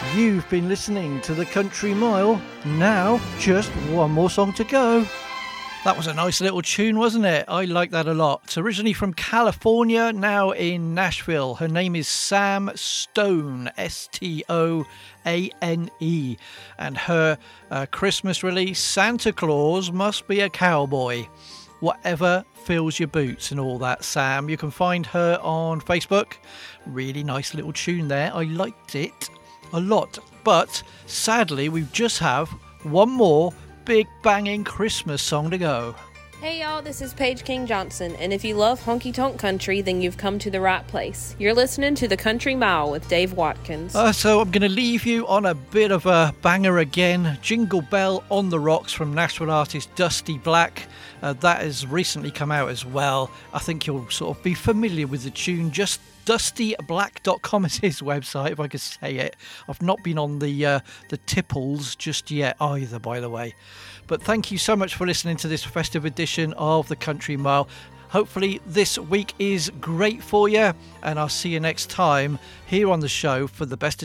You've been listening to The Country Mile. Now, just one more song to go. That was a nice little tune, wasn't it? I like that a lot. It's originally from California, now in Nashville. Her name is Sam Stone, Stone. And her Christmas release, Santa Claus Must Be a Cowboy. Whatever fills your boots and all that, Sam. You can find her on Facebook. Really nice little tune there. I liked it a lot. But sadly, we just have one more big banging Christmas song to go. Hey y'all, this is Paige King Johnson, and if you love honky tonk country, then you've come to the right place. You're listening to The Country Mile with Dave Watkins. So I'm going to leave you on a bit of a banger again. Jingle Bell on the Rocks from Nashville artist Dusty Black. That has recently come out as well. I think you'll sort of be familiar with the tune. Just dustyblack.com is his website, if I could say it. I've not been on the tipples just yet either, by the way. But thank you so much for listening to this festive edition of The Country Mile. Hopefully this week is great for you, and I'll see you next time here on the show for the best